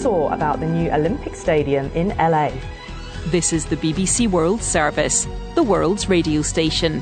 saw about the new Olympic Stadium in LA. This is the BBC World Service, the world's radio station.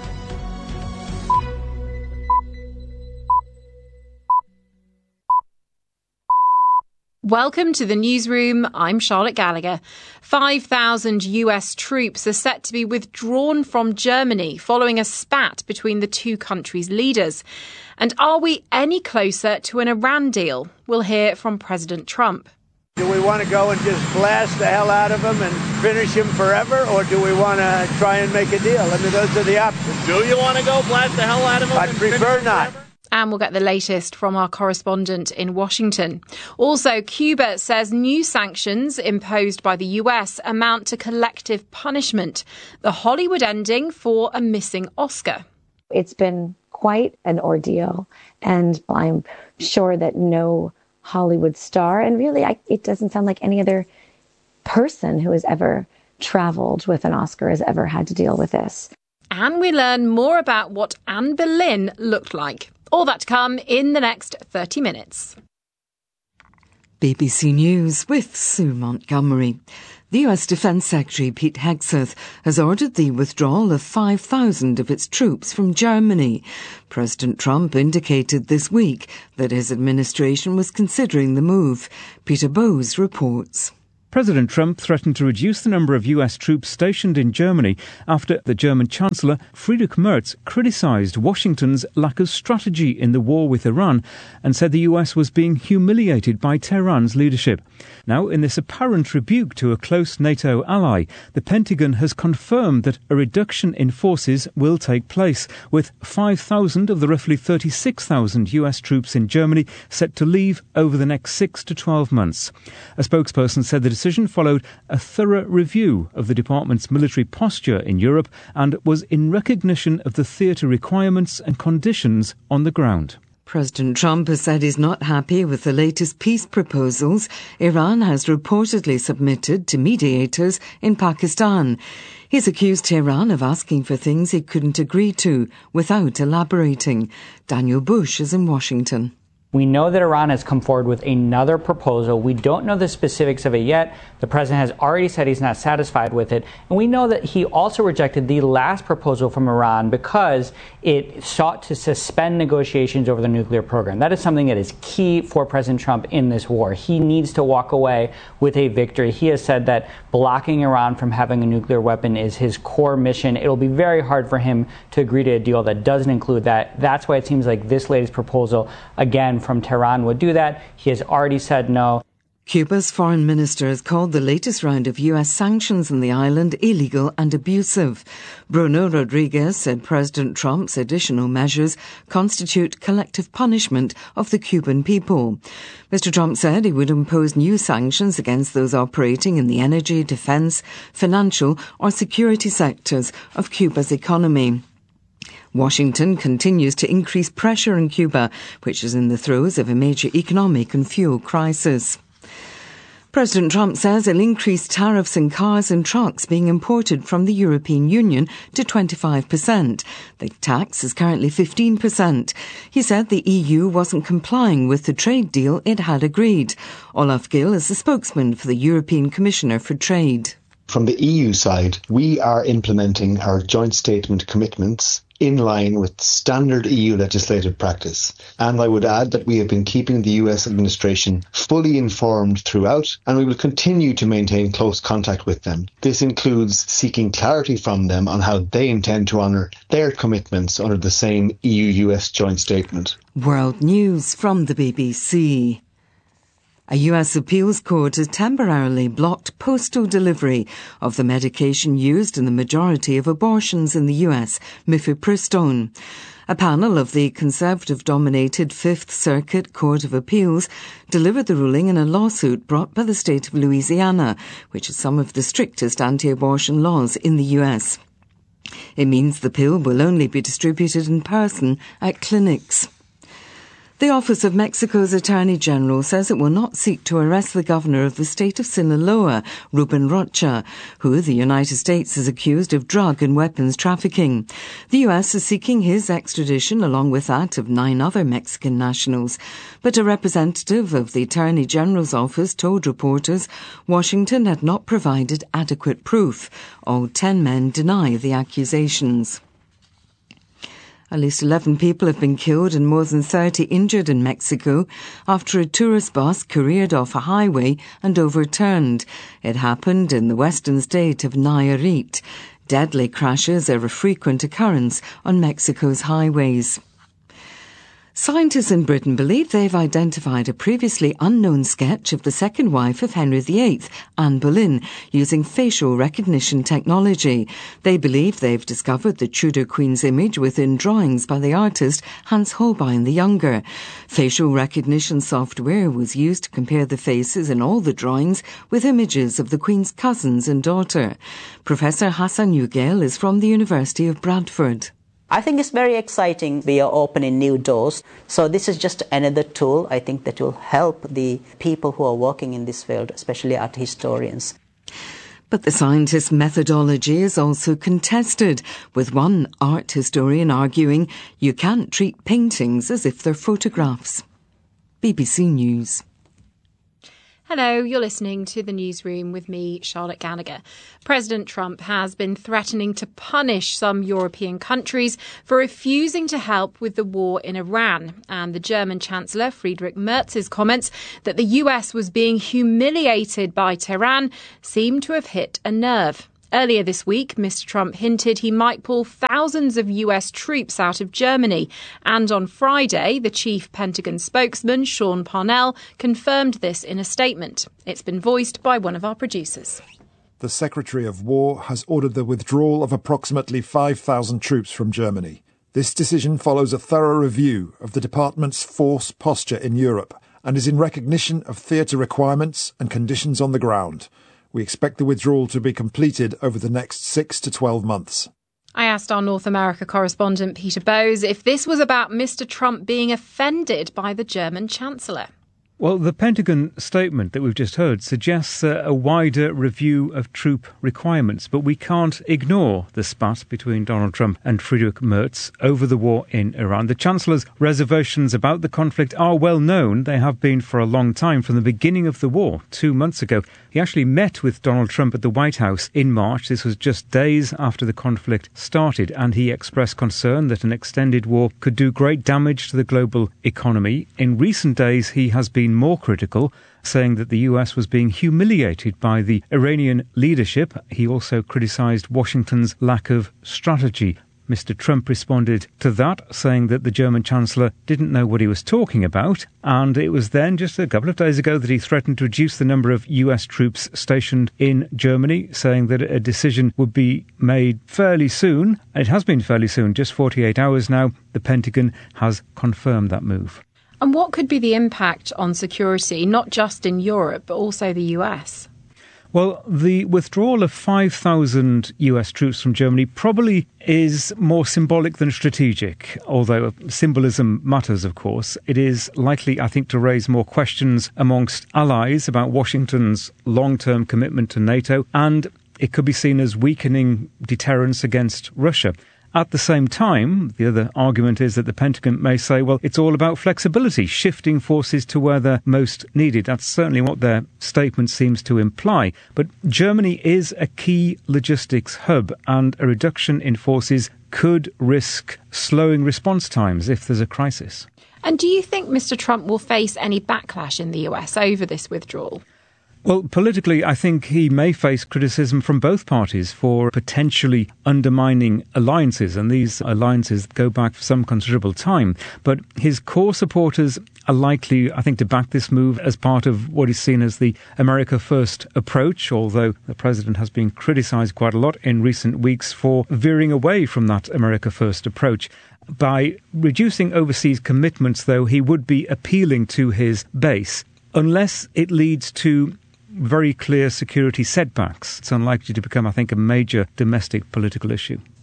Welcome to the newsroom. I'm Charlotte Gallagher. 5,000 US troops are set to be withdrawn from Germany following a spat between the two countries' leaders. And are we any closer to an Iran deal? We'll hear from President Trump. Do we want to go and just blast the hell out of him and finish him forever, or do we want to try and make a deal? I mean, those are the options. Do you want to go blast the hell out of him? I'd prefer not. And we'll get the latest from our correspondent in Washington. Also, Cuba says new sanctions imposed by the US amount to collective punishment. The Hollywood ending for a missing Oscar. It's been quite an ordeal, and I'm sure that no Hollywood star, and really it doesn't sound like any other person who has ever traveled with an Oscar has ever had to deal with this. And we learn more about what Anne Boleyn looked like. All that to come in the next 30 minutes. BBC News with Sue Montgomery. The US Defence Secretary Pete Hegseth has ordered the withdrawal of 5,000 of its troops from Germany. President Trump indicated this week that his administration was considering the move. Peter Bowes reports. President Trump threatened to reduce the number of US troops stationed in Germany after the German Chancellor Friedrich Merz criticised Washington's lack of strategy in the war with Iran and said the US was being humiliated by Tehran's leadership. Now, in this apparent rebuke to a close NATO ally, the Pentagon has confirmed that a reduction in forces will take place, with 5,000 of the roughly 36,000 US troops in Germany set to leave over the next 6 to 12 months. A spokesperson said the decision followed a thorough review of the department's military posture in Europe and was in recognition of the theatre requirements and conditions on the ground. President Trump has said he's not happy with the latest peace proposals Iran has reportedly submitted to mediators in Pakistan. He's accused Tehran of asking for things he couldn't agree to without elaborating. Daniel Bush is in Washington. We know that Iran has come forward with another proposal. We don't know the specifics of it yet. The president has already said he's not satisfied with it. And we know that he also rejected the last proposal from Iran because it sought to suspend negotiations over the nuclear program. That is something that is key for President Trump in this war. He needs to walk away with a victory. He has said that blocking Iran from having a nuclear weapon is his core mission. It'll be very hard for him to agree to a deal that doesn't include that. That's why it seems like this latest proposal, again, from Tehran would do that. He has already said no. Cuba's foreign minister has called the latest round of US sanctions on the island illegal and abusive. Bruno Rodriguez said President Trump's additional measures constitute collective punishment of the Cuban people. Mr. Trump said he would impose new sanctions against those operating in the energy, defense, financial or security sectors of Cuba's economy. Washington continues to increase pressure on Cuba, which is in the throes of a major economic and fuel crisis. President Trump says he'll increase tariffs on cars and trucks being imported from the European Union to 25%. The tax is currently 15%. He said the EU wasn't complying with the trade deal it had agreed. Olaf Gill is the spokesman for the European Commissioner for Trade. From the EU side, we are implementing our joint statement commitments in line with standard EU legislative practice. And I would add that we have been keeping the US administration fully informed throughout, and we will continue to maintain close contact with them. This includes seeking clarity from them on how they intend to honour their commitments under the same EU-US joint statement. World News from the BBC. A US appeals court has temporarily blocked postal delivery of the medication used in the majority of abortions in the US, mifepristone. A panel of the Conservative-dominated Fifth Circuit Court of Appeals delivered the ruling in a lawsuit brought by the state of Louisiana, which has some of the strictest anti-abortion laws in the US. It means the pill will only be distributed in person at clinics. The Office of Mexico's Attorney General says it will not seek to arrest the governor of the state of Sinaloa, Ruben Rocha, who the United States is accused of drug and weapons trafficking. The U.S. is seeking his extradition along with that of 9 other Mexican nationals. But a representative of the Attorney General's office told reporters Washington had not provided adequate proof. All 10 men deny the accusations. At least 11 people have been killed and more than 30 injured in Mexico after a tourist bus careered off a highway and overturned. It happened in the western state of Nayarit. Deadly crashes are a frequent occurrence on Mexico's highways. Scientists in Britain believe they've identified a previously unknown sketch of the second wife of Henry VIII, Anne Boleyn, using facial recognition technology. They believe they've discovered the Tudor Queen's image within drawings by the artist Hans Holbein the Younger. Facial recognition software was used to compare the faces in all the drawings with images of the Queen's cousins and daughter. Professor Hassan Ugail is from the University of Bradford. I think it's very exciting. We are opening new doors. So this is just another tool, I think, that will help the people who are working in this field, especially art historians. But the scientists' methodology is also contested, with one art historian arguing you can't treat paintings as if they're photographs. BBC News. Hello, you're listening to The Newsroom with me, Charlotte Gallagher. President Trump has been threatening to punish some European countries for refusing to help with the war in Iran. And the German Chancellor, Friedrich Merz's comments that the US was being humiliated by Tehran seem to have hit a nerve. Earlier this week, Mr. Trump hinted he might pull thousands of US troops out of Germany. And on Friday, the chief Pentagon spokesman, Sean Parnell, confirmed this in a statement. It's been voiced by one of our producers. The Secretary of War has ordered the withdrawal of approximately 5,000 troops from Germany. This decision follows a thorough review of the department's force posture in Europe and is in recognition of theatre requirements and conditions on the ground. We expect the withdrawal to be completed over the next 6 to 12 months. I asked our North America correspondent Peter Bowes if this was about Mr. Trump being offended by the German Chancellor. Well, the Pentagon statement that we've just heard suggests a wider review of troop requirements, but we can't ignore the spat between Donald Trump and Friedrich Merz over the war in Iran. The Chancellor's reservations about the conflict are well known. They have been for a long time, from the beginning of the war 2 months ago. He actually met with Donald Trump at the White House in March. This was just days after the conflict started, and he expressed concern that an extended war could do great damage to the global economy. In recent days, he has been more critical, saying that the US was being humiliated by the Iranian leadership. He also criticised Washington's lack of strategy. Mr. Trump responded to that, saying that the German Chancellor didn't know what he was talking about, and it was then, just a couple of days ago, that he threatened to reduce the number of US troops stationed in Germany, saying that a decision would be made fairly soon. It has been fairly soon, just 48 hours now. The Pentagon has confirmed that move. And what could be the impact on security, not just in Europe, but also the US? Well, the withdrawal of 5,000 US troops from Germany probably is more symbolic than strategic, although symbolism matters, of course. It is likely, I think, to raise more questions amongst allies about Washington's long-term commitment to NATO, and it could be seen as weakening deterrence against Russia. At the same time, the other argument is that the Pentagon may say, well, it's all about flexibility, shifting forces to where they're most needed. That's certainly what their statement seems to imply. But Germany is a key logistics hub, and a reduction in forces could risk slowing response times if there's a crisis. And do you think Mr. Trump will face any backlash in the US over this withdrawal? Well, politically, I think he may face criticism from both parties for potentially undermining alliances, and these alliances go back for some considerable time. But his core supporters are likely, I think, to back this move as part of what is seen as the America First approach, although the president has been criticised quite a lot in recent weeks for veering away from that America First approach. By reducing overseas commitments, though, he would be appealing to his base, unless it leads to very clear security setbacks. It's unlikely to become, I think, a major domestic political issue.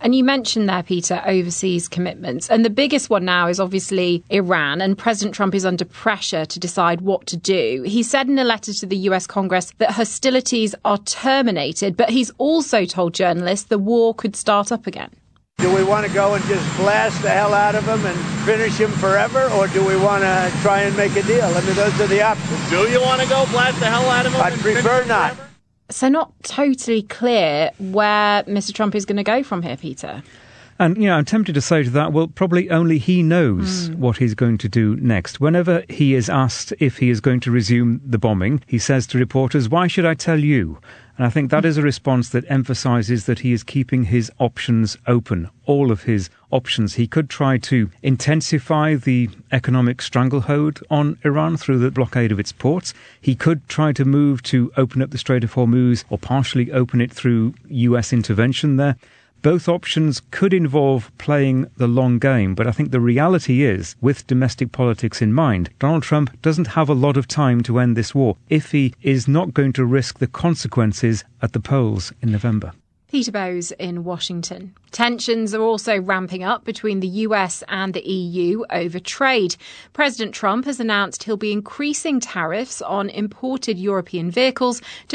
And you mentioned there, Peter, overseas commitments. And the biggest one now is obviously Iran. And President Trump is under pressure to decide what to do. He said in a letter to the US Congress that hostilities are terminated, but he's also told journalists the war could start up again. Do we want to go and just blast the hell out of them and finish him forever, or do we want to try and make a deal? I mean, those are the options. Do you want to go blast the hell out of them? I'd prefer not. So not totally clear where Mr. Trump is going to go from here, Peter. And, I'm tempted to say to that, well, probably only he knows what he's going to do next. Whenever he is asked if he is going to resume the bombing, he says to reporters, "Why should I tell you?" And I think that is a response that emphasises that he is keeping his options open, all of his options. He could try to intensify the economic stranglehold on Iran through the blockade of its ports. He could try to move to open up the Strait of Hormuz or partially open it through US intervention there. Both options could involve playing the long game, but I think the reality is, with domestic politics in mind, Donald Trump doesn't have a lot of time to end this war if he is not going to risk the consequences at the polls in November. Peter Bowes in Washington. Tensions are also ramping up between the US and the EU over trade. President Trump has announced he'll be increasing tariffs on imported European vehicles to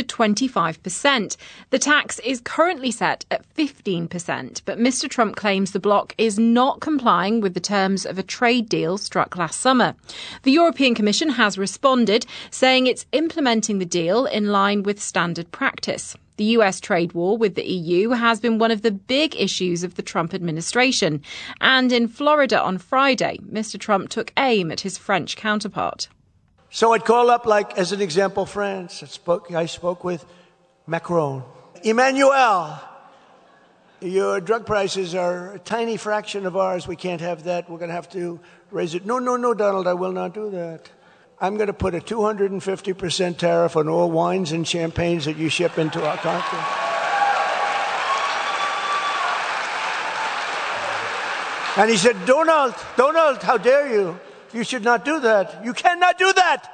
25%. The tax is currently set at 15%, but Mr. Trump claims the bloc is not complying with the terms of a trade deal struck last summer. The European Commission has responded, saying it's implementing the deal in line with standard practice. The US trade war with the EU has been one of the big issues of the Trump administration. And in Florida on Friday, Mr. Trump took aim at his French counterpart. So I'd call up, as an example, France. I spoke with Macron. Emmanuel, your drug prices are a tiny fraction of ours. We can't have that. We're going to have to raise it. No, Donald, I will not do that. I'm going to put a 250% tariff on all wines and champagnes that you ship into our country. And he said, Donald, how dare you? You should not do that. You cannot do that.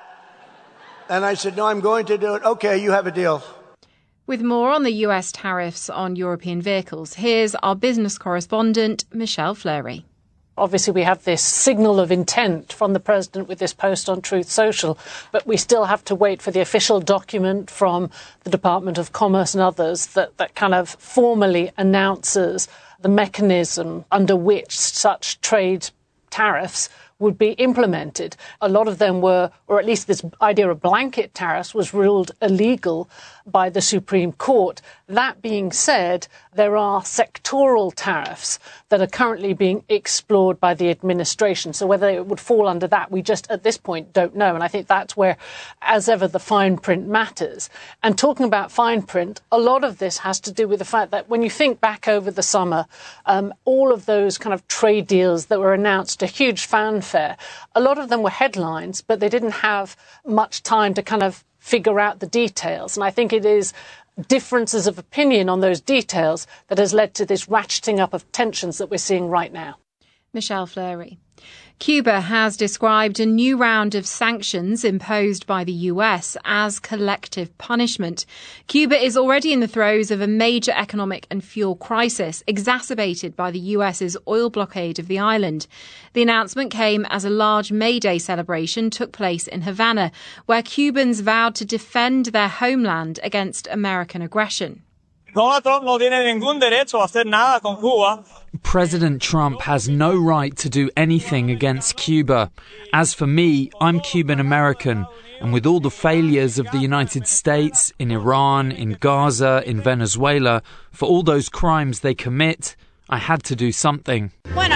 And I said, no, I'm going to do it. Okay, you have a deal. With more on the US tariffs on European vehicles, here's our business correspondent, Michelle Fleury. Obviously, we have this signal of intent from the president with this post on Truth Social, but we still have to wait for the official document from the Department of Commerce and others that kind of formally announces the mechanism under which such trade tariffs would be implemented. A lot of them were, or at least this idea of blanket tariffs was ruled illegal by the Supreme Court. That being said, there are sectoral tariffs that are currently being explored by the administration. So whether it would fall under that, we just at this point don't know. And I think that's where, as ever, the fine print matters. And talking about fine print, a lot of this has to do with the fact that when you think back over the summer, all of those kind of trade deals that were announced to huge fanfare, a lot of them were headlines, but they didn't have much time to kind of figure out the details. And I think it is differences of opinion on those details that has led to this ratcheting up of tensions that we're seeing right now. Michelle Fleury. Cuba has described a new round of sanctions imposed by the US as collective punishment. Cuba is already in the throes of a major economic and fuel crisis, exacerbated by the US's oil blockade of the island. The announcement came as a large May Day celebration took place in Havana, where Cubans vowed to defend their homeland against American aggression. Donald Trump no tiene ningún derecho a hacer nada con Cuba. President Trump has no right to do anything against Cuba. As for me, I'm Cuban American, and with all the failures of the United States in Iran, in Gaza, in Venezuela, for all those crimes they commit, I had to do something.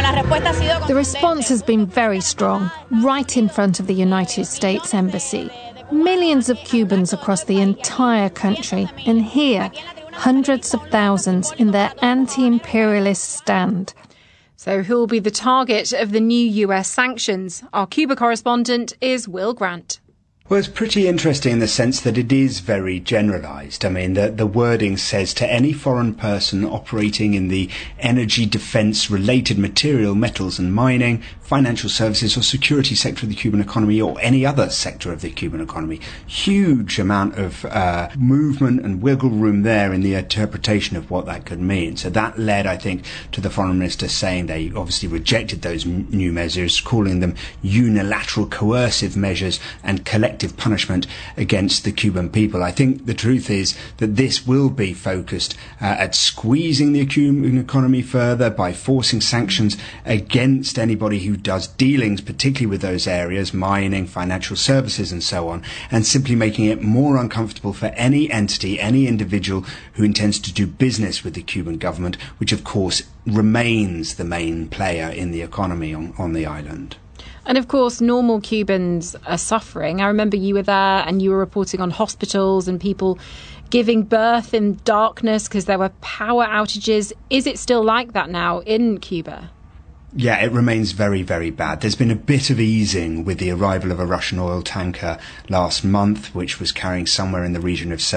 The response has been very strong, right in front of the United States Embassy. Millions of Cubans across the entire country, and here, hundreds of thousands in their anti-imperialist stand. So who will be the target of the new US sanctions? Our Cuba correspondent is Will Grant. Well, it's pretty interesting in the sense that it is very generalised. I mean, the wording says to any foreign person operating in the energy, defence, related material, metals and mining, financial services or security sector of the Cuban economy or any other sector of the Cuban economy. Huge amount of movement and wiggle room there in the interpretation of what that could mean. So that led, I think, to the foreign minister saying they obviously rejected those new measures, calling them unilateral coercive measures and collective punishment against the Cuban people. I think the truth is that this will be focused at squeezing the Cuban economy further by forcing sanctions against anybody who does dealings, particularly with those areas, mining, financial services and so on, and simply making it more uncomfortable for any entity, any individual who intends to do business with the Cuban government, which of course remains the main player in the economy on the island. And of course, normal Cubans are suffering. I remember you were there and you were reporting on hospitals and people giving birth in darkness because there were power outages. Is it still like that now in Cuba? Yeah, it remains very, very bad. There's been a bit of easing with the arrival of a Russian oil tanker last month, which was carrying somewhere in the region of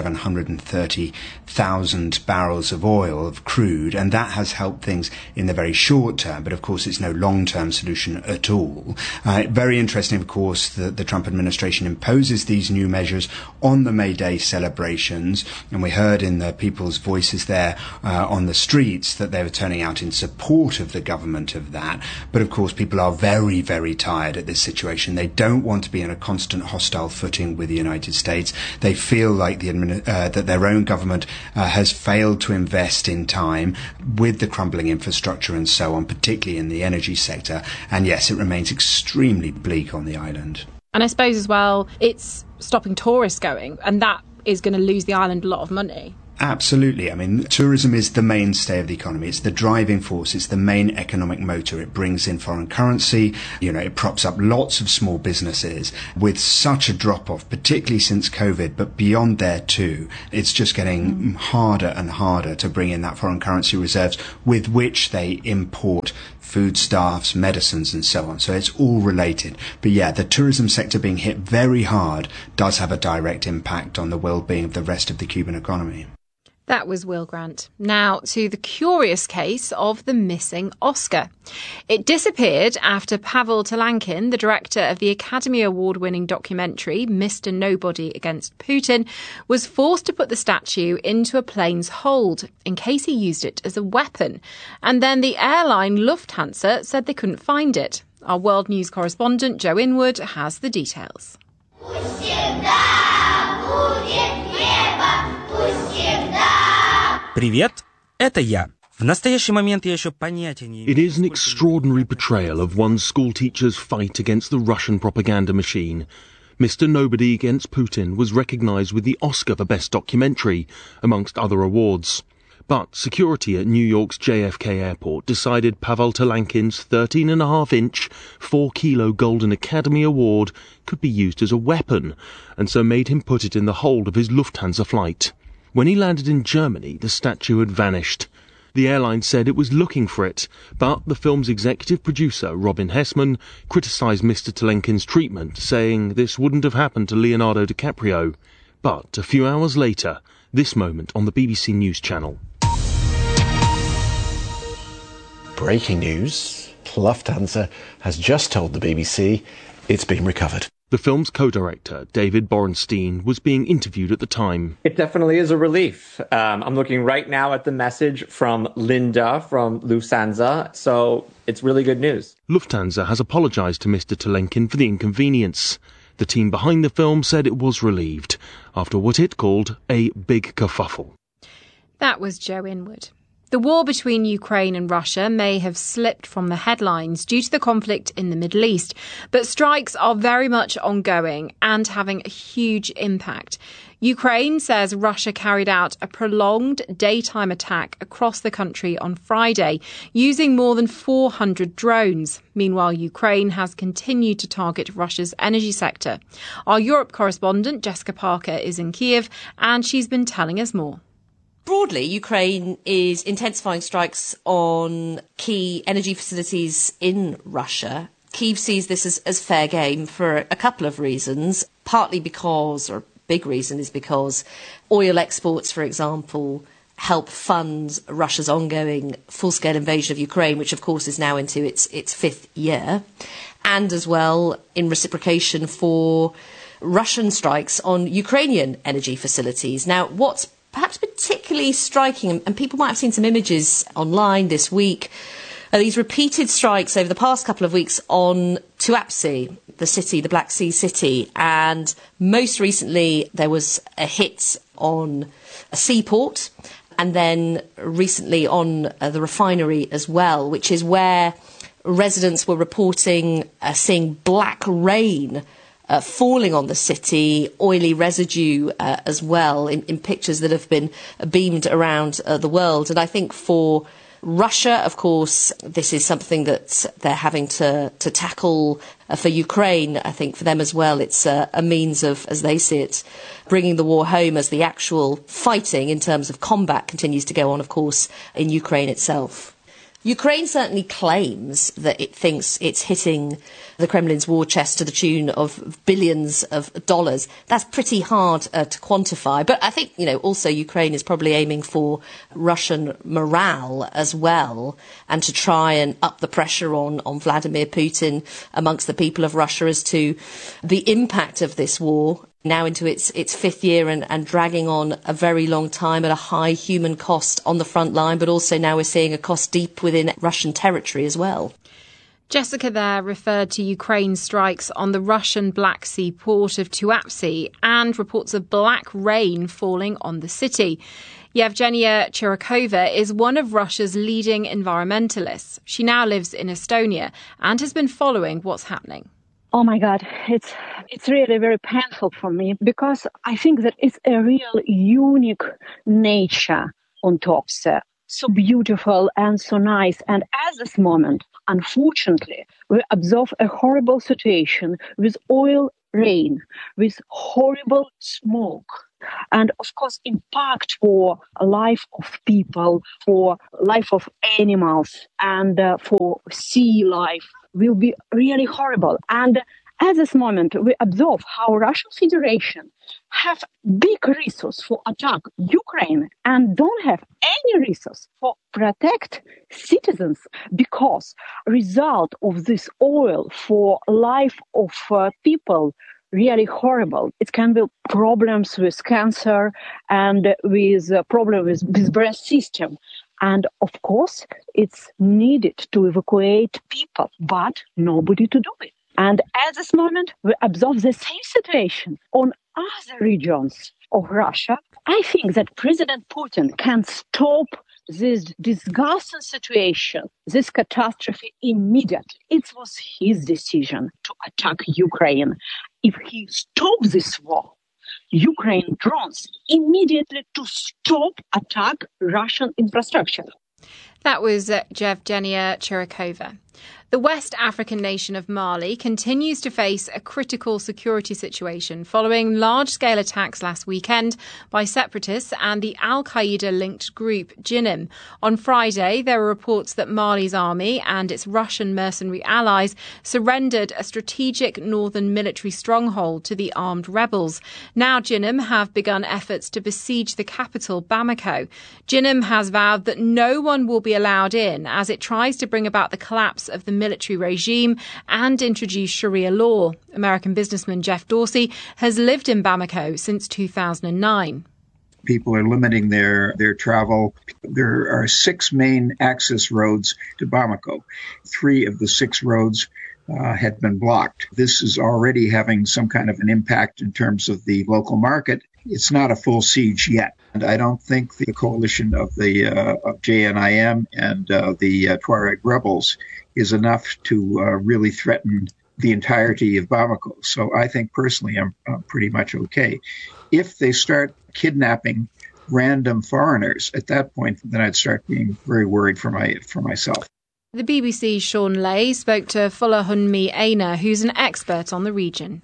730,000 barrels of oil, of crude, and that has helped things in the very short term, but of course it's no long-term solution at all. Very interesting, of course, that the Trump administration imposes these new measures on the May Day celebrations, and we heard in the people's voices there on the streets that they were turning out in support of the government of that. But of course, people are very, very tired at this situation. They don't want to be in a constant hostile footing with the United States. They feel like that their own government has failed to invest in time with the crumbling infrastructure and so on, particularly in the energy sector. And yes, it remains extremely bleak on the island. And I suppose as well, it's stopping tourists going, and that is going to lose the island a lot of money. Absolutely. I mean, tourism is the mainstay of the economy. It's the driving force. It's the main economic motor. It brings in foreign currency. It props up lots of small businesses. With such a drop-off, particularly since COVID, but beyond there too, it's just getting harder and harder to bring in that foreign currency reserves with which they import foodstuffs, medicines and so on. So it's all related. But yeah, the tourism sector being hit very hard does have a direct impact on the well-being of the rest of the Cuban economy. That was Will Grant. Now to the curious case of the missing Oscar. It disappeared after Pavel Telankin, the director of the Academy Award-winning documentary Mr. Nobody Against Putin, was forced to put the statue into a plane's hold in case he used it as a weapon. And then the airline Lufthansa said they couldn't find it. Our world news correspondent Joe Inwood has the details. Привет, это я. В настоящий момент я еще понятия не имею. It is an extraordinary portrayal of one schoolteacher's fight against the Russian propaganda machine. Mr. Nobody Against Putin was recognised with the Oscar for Best Documentary, amongst other awards. But security at New York's JFK Airport decided Pavel Telankin's 13.5-inch, 4-kilo Golden Academy Award could be used as a weapon, and so made him put it in the hold of his Lufthansa flight. When he landed in Germany, the statue had vanished. The airline said it was looking for it, but the film's executive producer, Robin Hessman, criticised Mr. Telankin's treatment, saying this wouldn't have happened to Leonardo DiCaprio. But a few hours later, this moment on the BBC News Channel. Breaking news. Lufthansa has just told the BBC it's been recovered. The film's co-director, David Borenstein, was being interviewed at the time. It definitely is a relief. I'm looking right now at the message from Linda from Lufthansa, so it's really good news. Lufthansa has apologised to Mr. Telankin for the inconvenience. The team behind the film said it was relieved, after what it called a big kerfuffle. That was Joe Inwood. The war between Ukraine and Russia may have slipped from the headlines due to the conflict in the Middle East, but strikes are very much ongoing and having a huge impact. Ukraine says Russia carried out a prolonged daytime attack across the country on Friday, using more than 400 drones. Meanwhile, Ukraine has continued to target Russia's energy sector. Our Europe correspondent, Jessica Parker, is in Kiev, and she's been telling us more. Broadly, Ukraine is intensifying strikes on key energy facilities in Russia. Kyiv sees this as fair game for a couple of reasons, partly because, or a big reason is because oil exports, for example, help fund Russia's ongoing full-scale invasion of Ukraine, which of course is now into its fifth year, and as well in reciprocation for Russian strikes on Ukrainian energy facilities. Now, what's perhaps particularly striking, and people might have seen some images online this week, are these repeated strikes over the past couple of weeks on Tuapse, the city, the Black Sea city, and most recently there was a hit on a seaport, and then recently on the refinery as well, which is where residents were reporting seeing black rain falling on the city, oily residue as well, in pictures that have been beamed around the world. And I think for Russia, of course, this is something that they're having to tackle. For Ukraine, I think for them as well, it's a means of, as they see it, bringing the war home as the actual fighting in terms of combat continues to go on, of course, in Ukraine itself. Ukraine certainly claims that it thinks it's hitting the Kremlin's war chest to the tune of billions of dollars. That's pretty hard to quantify. But I think, also Ukraine is probably aiming for Russian morale as well, and to try and up the pressure on Vladimir Putin amongst the people of Russia as to the impact of this war, now into its fifth year and dragging on a very long time at a high human cost on the front line, but also now we're seeing a cost deep within Russian territory as well. Jessica there referred to Ukraine's strikes on the Russian Black Sea port of Tuapse and reports of black rain falling on the city. Yevgenia Chirikova is one of Russia's leading environmentalists. She now lives in Estonia and has been following what's happening. Oh my God, it's really very painful for me, because I think that it's a real unique nature on Tuapse. So beautiful and so nice. And at this moment, unfortunately, we observe a horrible situation with oil rain, with horrible smoke. And of course, impact for life of people, for life of animals, and for sea life will be really horrible. And at this moment, we observe how Russian Federation have big resources for attack Ukraine and don't have any resource for protect citizens, because result of this oil for life of people really horrible. It can be problems with cancer and with problems with breast system. And of course, it's needed to evacuate people, but nobody to do it. And at this moment, we observe the same situation on other regions of Russia. I think that President Putin can stop this disgusting situation, this catastrophe immediately. It was his decision to attack Ukraine. If he stops this war, Ukraine drones immediately to stop attack Russian infrastructure. That was Yevgenia Chirikova. The West African nation of Mali continues to face a critical security situation following large-scale attacks last weekend by separatists and the al-Qaeda-linked group Jinim. On Friday, there were reports that Mali's army and its Russian mercenary allies surrendered a strategic northern military stronghold to the armed rebels. Now Jinim have begun efforts to besiege the capital, Bamako. Jinim has vowed that no one will be allowed in as it tries to bring about the collapse of the military regime and introduce Sharia law. American businessman Jeff Dorsey has lived in Bamako since 2009. People are limiting their travel. There are 6 main access roads to Bamako. 3 of the 6 roads had been blocked. This is already having some kind of an impact in terms of the local market. It's not a full siege yet. And I don't think the coalition of the of JNIM and the Tuareg rebels is enough to really threaten the entirety of Bamako. So I think personally I'm pretty much okay. If they start kidnapping random foreigners, at that point, then I'd start being very worried for myself. The BBC's Sean Lay spoke to Folahunmi Aina, who's an expert on the region.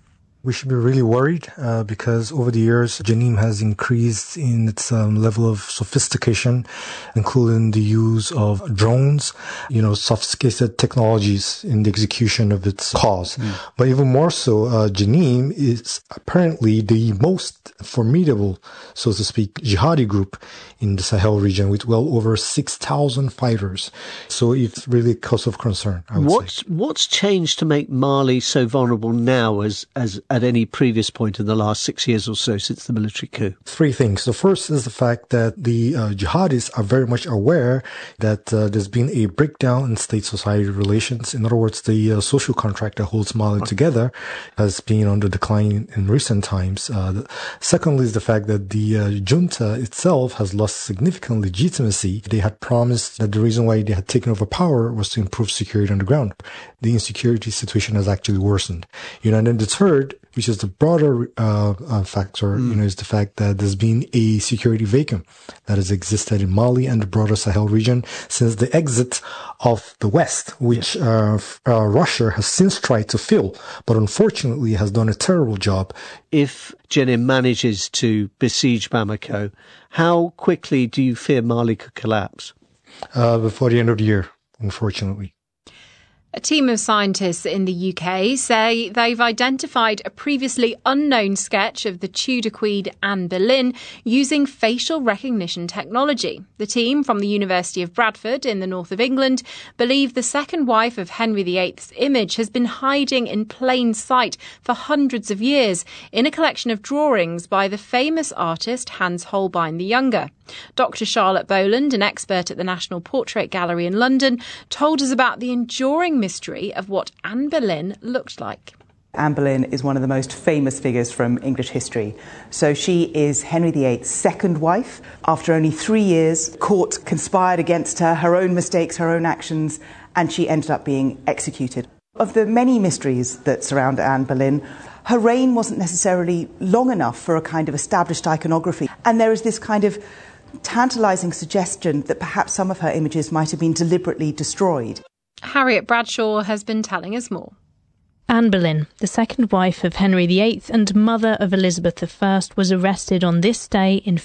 We should be really worried because over the years, Jenim has increased in its level of sophistication, including the use of drones, sophisticated technologies in the execution of its cause. But even more so, Jenim is apparently the most formidable, so to speak, jihadi group in the Sahel region with well over 6,000 fighters. So it's really a cause of concern, I would say. What's changed to make Mali so vulnerable now as at any previous point in the last 6 years or so since the military coup? Three things. The first is the fact that the jihadis are very much aware that there's been a breakdown in state-society relations. In other words, the social contract that holds Mali together has been on the decline in recent times. Secondly is the fact that the junta itself has lost significant legitimacy. They had promised that the reason why they had taken over power was to improve security on the ground. The insecurity situation has actually worsened. And then the third, which is the broader factor, is the fact that there's been a security vacuum that has existed in Mali and the broader Sahel region since the exit of the West, which Russia has since tried to fill, but unfortunately has done a terrible job. If Jenim manages to besiege Bamako, how quickly do you fear Mali could collapse? Before the end of the year, unfortunately. A team of scientists in the UK say they've identified a previously unknown sketch of the Tudor Queen Anne Boleyn using facial recognition technology. The team from the University of Bradford in the north of England believe the second wife of Henry VIII's image has been hiding in plain sight for hundreds of years in a collection of drawings by the famous artist Hans Holbein the Younger. Dr. Charlotte Boland, an expert at the National Portrait Gallery in London, told us about the enduring mystery of what Anne Boleyn looked like. Anne Boleyn is one of the most famous figures from English history. So she is Henry VIII's second wife. After only 3 years, court conspired against her, her own mistakes, her own actions, and she ended up being executed. Of the many mysteries that surround Anne Boleyn, her reign wasn't necessarily long enough for a kind of established iconography. And there is this kind of tantalising suggestion that perhaps some of her images might have been deliberately destroyed. Harriet Bradshaw has been telling us more. Anne Boleyn, the second wife of Henry VIII and mother of Elizabeth I, was arrested on this day in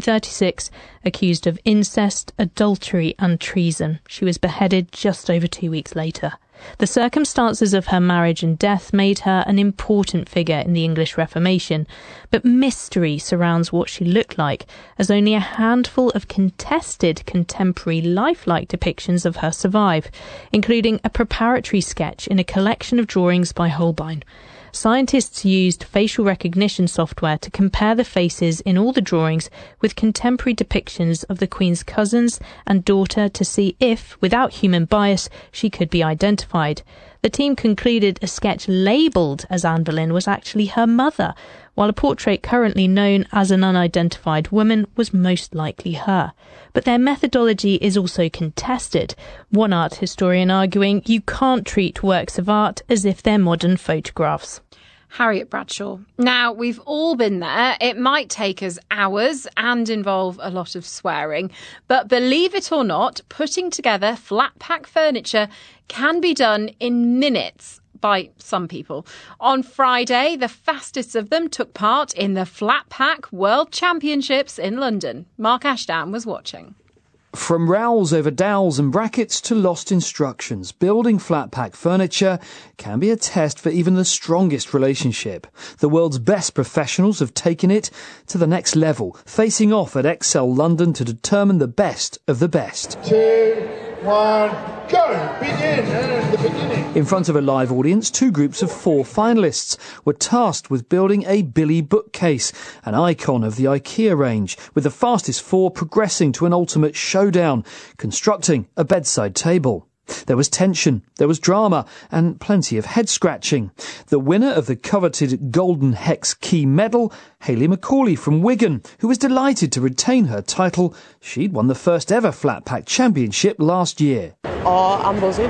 1536, accused of incest, adultery and treason. She was beheaded just over 2 weeks later. The circumstances of her marriage and death made her an important figure in the English Reformation, but mystery surrounds what she looked like, as only a handful of contested contemporary lifelike depictions of her survive, including a preparatory sketch in a collection of drawings by Holbein. Scientists used facial recognition software to compare the faces in all the drawings with contemporary depictions of the Queen's cousins and daughter to see if, without human bias, she could be identified. The team concluded a sketch labelled as Anne Boleyn was actually her mother, while a portrait currently known as an unidentified woman was most likely her. But their methodology is also contested, one art historian arguing you can't treat works of art as if they're modern photographs. Harriet Bradshaw. Now, we've all been there. It might take us hours and involve a lot of swearing. But believe it or not, putting together flat pack furniture can be done in minutes by some people. On Friday, the fastest of them took part in the Flat Pack World Championships in London. Mark Ashdown was watching. From rows over dowels and brackets to lost instructions, building flat pack furniture can be a test for even the strongest relationship. The world's best professionals have taken it to the next level, facing off at Excel London to determine the best of the best. 2, 1, go! Begin! The beginning. In front of a live audience, 2 groups of 4 finalists were tasked with building a Billy bookcase, an icon of the IKEA range, with the fastest 4 progressing to an ultimate showdown, constructing a bedside table. There was tension, there was drama, and plenty of head-scratching. The winner of the coveted Golden Hex Key Medal, Hayley Macaulay from Wigan, who was delighted to retain her title. She'd won the first ever Flat Pack Championship last year. Oh, I'm buzzing.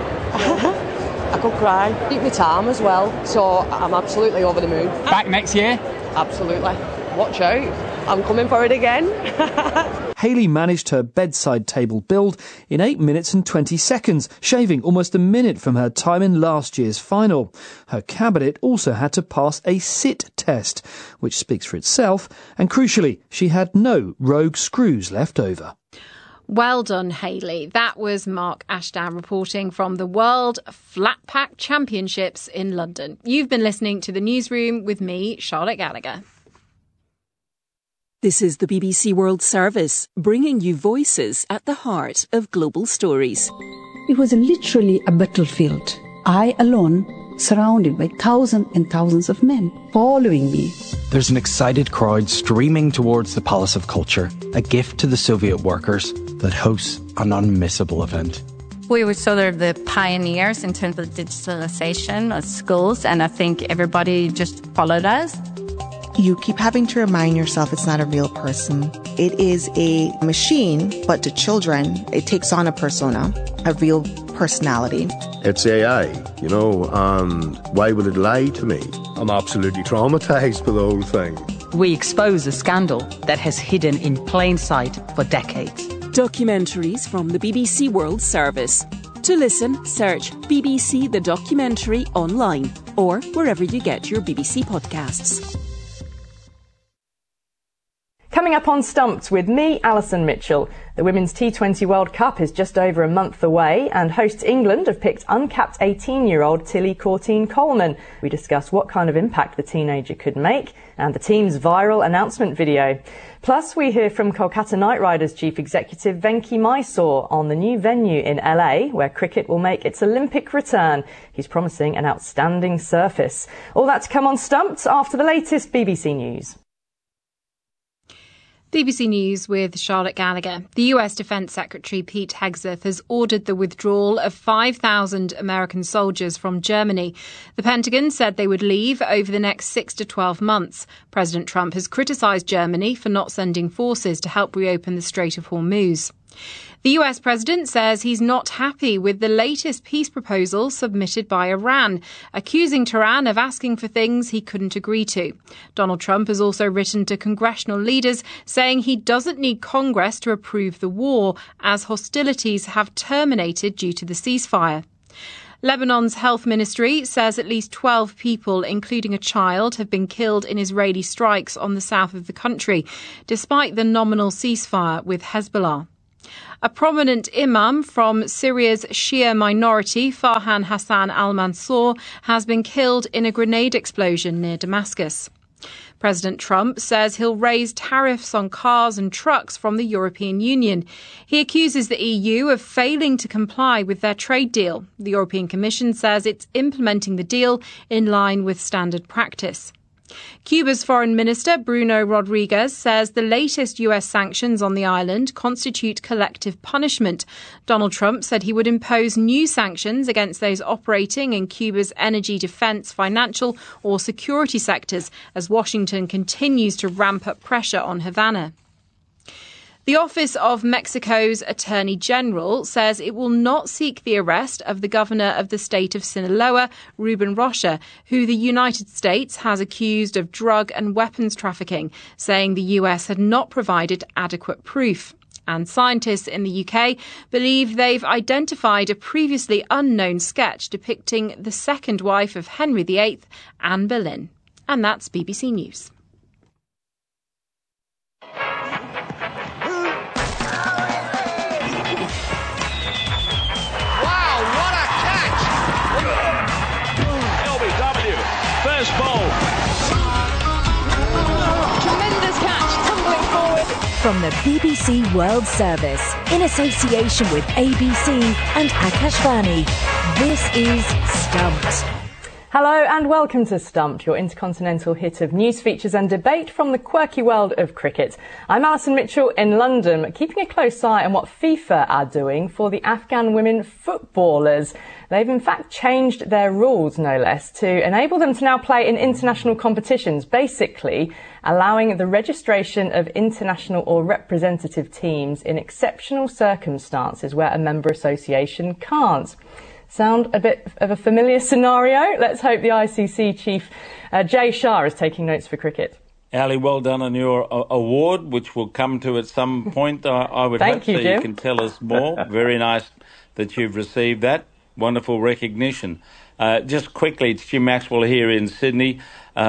I could cry. Beat my time as well, so I'm absolutely over the moon. Back next year? Absolutely. Watch out. I'm coming for it again. Hayley managed her bedside table build in 8 minutes and 20 seconds, shaving almost a minute from her time in last year's final. Her cabinet also had to pass a sit test, which speaks for itself, and crucially, she had no rogue screws left over. Well done, Hayley. That was Mark Ashdown reporting from the World Flat Pack Championships in London. You've been listening to The Newsroom with me, Charlotte Gallagher. This is the BBC World Service, bringing you voices at the heart of global stories. It was literally a battlefield. I alone, surrounded by thousands and thousands of men following me. There's an excited crowd streaming towards the Palace of Culture, a gift to the Soviet workers that hosts an unmissable event. We were sort of the pioneers in terms of digitalization of schools, and I think everybody just followed us. You keep having to remind yourself it's not a real person. It is a machine, but to children, it takes on a persona, a real personality. It's AI, why would it lie to me? I'm absolutely traumatized by the whole thing. We expose a scandal that has hidden in plain sight for decades. Documentaries from the BBC World Service. To listen, search BBC The Documentary online or wherever you get your BBC podcasts. Coming up on Stumped with me, Alison Mitchell. The Women's T20 World Cup is just over a month away, and hosts England have picked uncapped 18-year-old Tilly Courtine-Coleman. We discuss what kind of impact the teenager could make and the team's viral announcement video. Plus, we hear from Kolkata Knight Riders Chief Executive Venki Mysore on the new venue in LA, where cricket will make its Olympic return. He's promising an outstanding surface. All that to come on Stumped after the latest BBC News. BBC News with Charlotte Gallagher. The US Defence Secretary Pete Hegseth has ordered the withdrawal of 5,000 American soldiers from Germany. The Pentagon said they would leave over the next 6 to 12 months. President Trump has criticised Germany for not sending forces to help reopen the Strait of Hormuz. The US president says he's not happy with the latest peace proposal submitted by Iran, accusing Tehran of asking for things he couldn't agree to. Donald Trump has also written to congressional leaders saying he doesn't need Congress to approve the war, as hostilities have terminated due to the ceasefire. Lebanon's health ministry says at least 12 people, including a child, have been killed in Israeli strikes on the south of the country, despite the nominal ceasefire with Hezbollah. A prominent imam from Syria's Shia minority, Farhan Hassan al-Mansour, has been killed in a grenade explosion near Damascus. President Trump says he'll raise tariffs on cars and trucks from the European Union. He accuses the EU of failing to comply with their trade deal. The European Commission says it's implementing the deal in line with standard practice. Cuba's Foreign Minister Bruno Rodriguez says the latest US sanctions on the island constitute collective punishment. Donald Trump said he would impose new sanctions against those operating in Cuba's energy, defense, financial or security sectors as Washington continues to ramp up pressure on Havana. The Office of Mexico's Attorney General says it will not seek the arrest of the governor of the state of Sinaloa, Ruben Rocha, who the United States has accused of drug and weapons trafficking, saying the US had not provided adequate proof. And scientists in the UK believe they've identified a previously unknown sketch depicting the second wife of Henry VIII, Anne Boleyn. And that's BBC News. First ball. Tremendous catch, tumbling forward. From the BBC World Service, in association with ABC and Akashvani, this is Stumped. Hello and welcome to Stumped, your intercontinental hit of news, features and debate from the quirky world of cricket. I'm Alison Mitchell in London, keeping a close eye on what FIFA are doing for the Afghan women footballers. They've in fact changed their rules, no less, to enable them to now play in international competitions, basically allowing the registration of international or representative teams in exceptional circumstances where a member association can't. Sound a bit of a familiar scenario? Let's hope the ICC chief, Jay Shah, is taking notes for cricket. Ali, well done on your award, which we'll come to at some point. I would hope so. You can tell us more. Very nice that you've received that. Wonderful recognition. Just quickly, it's Jim Maxwell here in Sydney.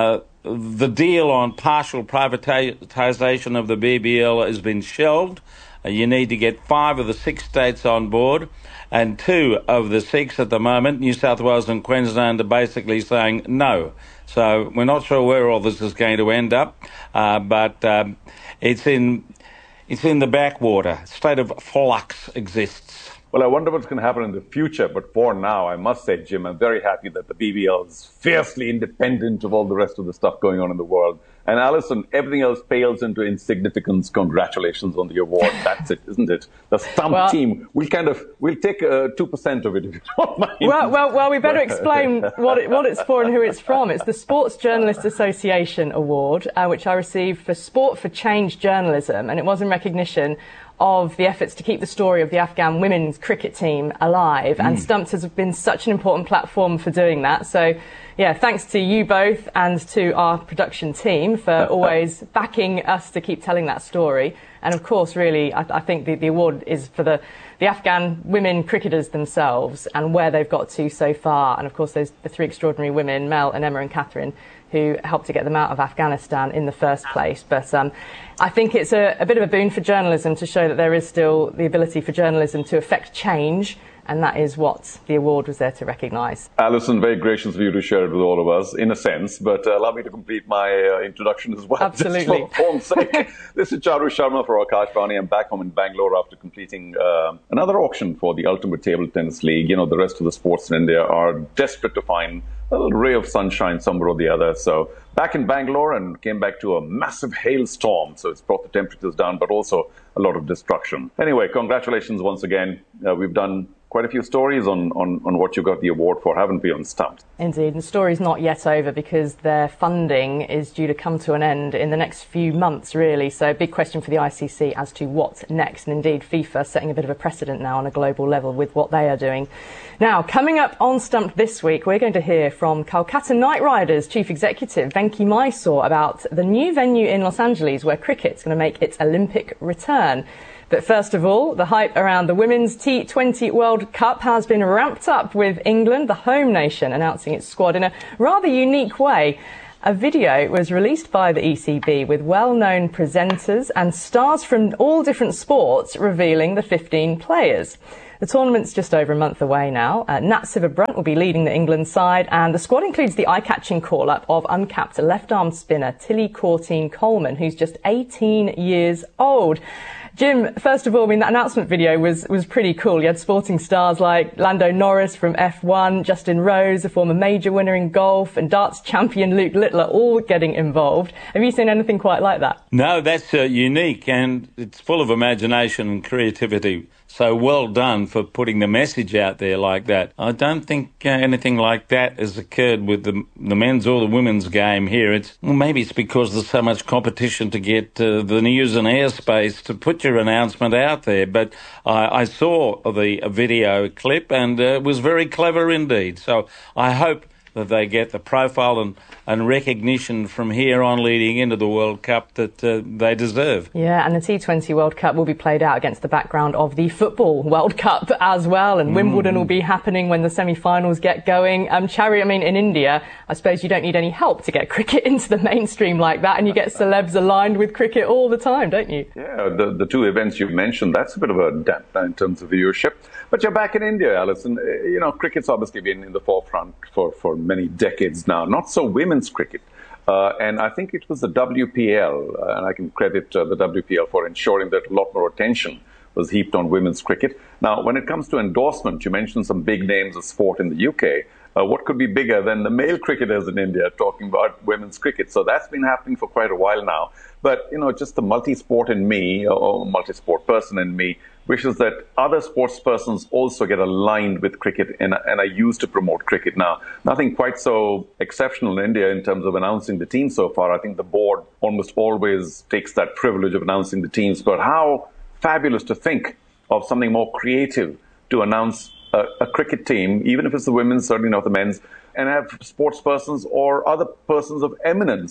The deal on partial privatisation of the BBL has been shelved. You need to get 5 of the 6 states on board, and 2 of the 6 at the moment, New South Wales and Queensland, are basically saying no. So we're not sure where all this is going to end up, but it's in the backwater. A state of flux exists. Well, I wonder what's going to happen in the future, but for now, I must say, Jim, I'm very happy that the BBL is fiercely independent of all the rest of the stuff going on in the world. And Alison, everything else pales into insignificance. Congratulations on the award. That's it, isn't it? The Stump team, we'll take 2% of it, if you don't mind. Well, we better explain what it's for and who it's from. It's the Sports Journalists Association Award, which I received for Sport for Change journalism, and it was in recognition of the efforts to keep the story of the Afghan women's cricket team alive. And Stumped has been such an important platform for doing that. So, yeah, thanks to you both and to our production team for always backing us to keep telling that story. And, of course, really, I think the award is for the Afghan women cricketers themselves and where they've got to so far. And, of course, there's the 3 extraordinary women, Mel and Emma and Catherine, who helped to get them out of Afghanistan in the first place. But I think it's a bit of a boon for journalism to show that there is still the ability for journalism to affect change, and that is what the award was there to recognise. Alison, very gracious of you to share it with all of us, in a sense, but allow me to complete my introduction as well. Absolutely. Just for form's sake. This is Charu Sharma for Akash Vani. I'm back home in Bangalore after completing another auction for the Ultimate Table Tennis League. You know, the rest of the sports in India are desperate to find a little ray of sunshine somewhere or the other. So back in Bangalore, and came back to a massive hailstorm. So it's brought the temperatures down, but also a lot of destruction. Anyway, congratulations once again. We've done quite a few stories on what you got the award for, haven't we, on Stumped? Indeed, and the story's not yet over because their funding is due to come to an end in the next few months, really. So big question for the ICC as to what's next. And indeed, FIFA setting a bit of a precedent now on a global level with what they are doing. Now, coming up on Stumped this week, we're going to hear from Kolkata Knight Riders Chief Executive Venki Mysore about the new venue in Los Angeles where cricket's going to make its Olympic return. But first of all, the hype around the Women's T20 World Cup has been ramped up with England, the home nation, announcing its squad in a rather unique way. A video was released by the ECB with well-known presenters and stars from all different sports revealing the 15 players. The tournament's just over a month away now. Nat Sciver-Brunt will be leading the England side, and the squad includes the eye-catching call-up of uncapped left-arm spinner Tilly Courtine-Coleman, who's just 18 years old. Jim, first of all, I mean, that announcement video was pretty cool. You had sporting stars like Lando Norris from F1, Justin Rose, a former major winner in golf, and darts champion Luke Littler all getting involved. Have you seen anything quite like that? No, that's unique, and it's full of imagination and creativity. So well done for putting the message out there like that. I don't think anything like that has occurred with the men's or the women's game here. Maybe it's because there's so much competition to get the news and airspace to put your announcement out there. But I saw the video clip, and it was very clever indeed. So I hope that they get the profile and recognition from here on leading into the World Cup that they deserve. Yeah, and the T20 World Cup will be played out against the background of the Football World Cup as well, and Wimbledon will be happening when the semi-finals get going. Charu, I mean, in India, I suppose you don't need any help to get cricket into the mainstream like that, and you get celebs aligned with cricket all the time, don't you? Yeah, the 2 events you've mentioned, that's a bit of a dampener in terms of viewership. But you're back in India, Alison. You know, cricket's obviously been in the forefront for many decades now. Not so women's cricket. And I think it was the WPL, and I can credit the WPL for ensuring that a lot more attention was heaped on women's cricket. Now, when it comes to endorsement, you mentioned some big names of sport in the UK. What could be bigger than the male cricketers in India talking about women's cricket? So that's been happening for quite a while now. But, you know, just the multi-sport in me, or multi-sport person in me, wishes that other sports persons also get aligned with cricket and are used to promote cricket. Now, nothing quite so exceptional in India in terms of announcing the team so far. I think the board almost always takes that privilege of announcing the teams. But how fabulous to think of something more creative to announce a cricket team, even if it's the women's, certainly not the men's, and have sports persons or other persons of eminence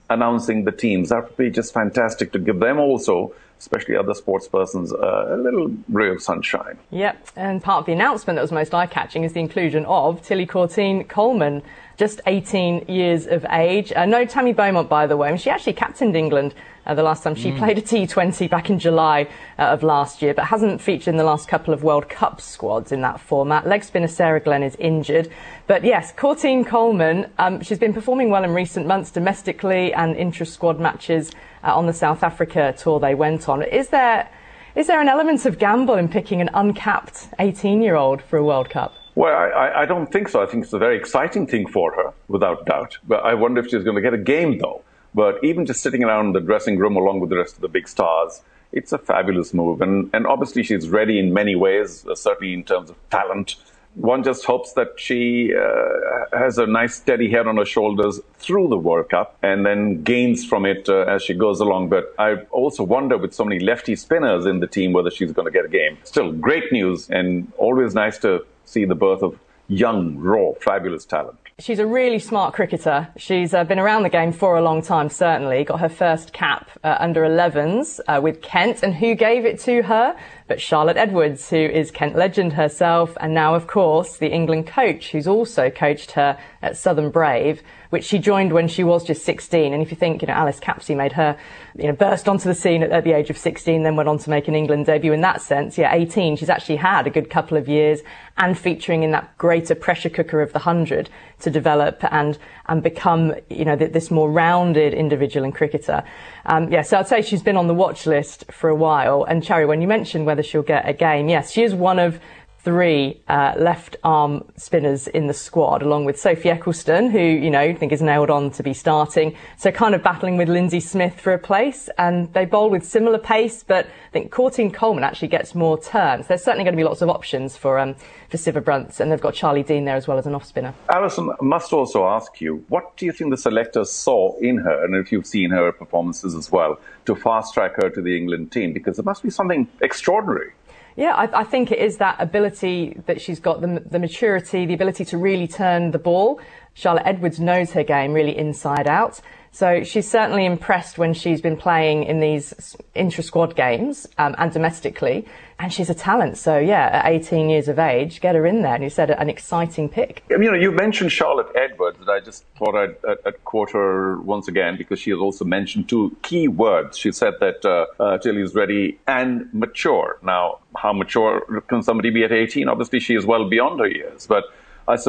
announcing the teams. That would be just fantastic to give them also, especially other sports persons, a little ray of sunshine. Yep, and part of the announcement that was most eye-catching is the inclusion of Tilly Courtine-Coleman, just 18 years of age. No Tammy Beaumont, by the way. And she actually captained England the last time she played a T20 back in July of last year, but hasn't featured in the last couple of World Cup squads in that format. Leg spinner Sarah Glenn is injured. But yes, Courtine-Coleman, she's been performing well in recent months domestically and intra-squad matches on the South Africa tour they went on. Is there an element of gamble in picking an uncapped 18-year-old for a World Cup? Well, I don't think so. I think it's a very exciting thing for her, without doubt. But I wonder if she's going to get a game, though. But even just sitting around the dressing room along with the rest of the big stars, it's a fabulous move. And obviously she's ready in many ways, certainly in terms of talent. One just hopes that she has a nice steady head on her shoulders through the World Cup and then gains from it as she goes along. But I also wonder, with so many lefty spinners in the team, whether she's going to get a game. Still, great news, and always nice to see the birth of young, raw, fabulous talent. She's a really smart cricketer. She's been around the game for a long time, certainly. Got her first cap under 11s with Kent. And who gave it to her? But Charlotte Edwards, who is Kent legend herself, and now, of course, the England coach, who's also coached her at Southern Brave, which she joined when she was just 16. And if you think, Alice Capsey made her, burst onto the scene at the age of 16, then went on to make an England debut in that sense. 18. She's actually had a good couple of years and featuring in that greater pressure cooker of the 100 to develop and become, this more rounded individual and cricketer. So I'd say she's been on the watch list for a while. And Cherry, when you mentioned whether she'll get a game, yes, she is one of 3 left arm spinners in the squad, along with Sophie Eccleston, who, I think is nailed on to be starting. So kind of battling with Lindsay Smith for a place. And they bowl with similar pace, but I think Courtine-Coleman actually gets more turns. There's certainly going to be lots of options for Siva Bruntz, and they've got Charlie Dean there as well as an off spinner. Alison, I must also ask you, what do you think the selectors saw in her, and if you've seen her performances as well, to fast track her to the England team? Because there must be something extraordinary. Yeah, I think it is that ability that she's got, the maturity, the ability to really turn the ball. Charlotte Edwards knows her game really inside out. So she's certainly impressed when she's been playing in these intra-squad games and domestically. And she's a talent. So, at 18 years of age, get her in there. And you said an exciting pick. You mentioned Charlotte Edwards, and I just thought I'd quote her once again, because she has also mentioned 2 key words. She said that Tilly's ready and mature. Now, how mature can somebody be at 18? Obviously, she is well beyond her years. But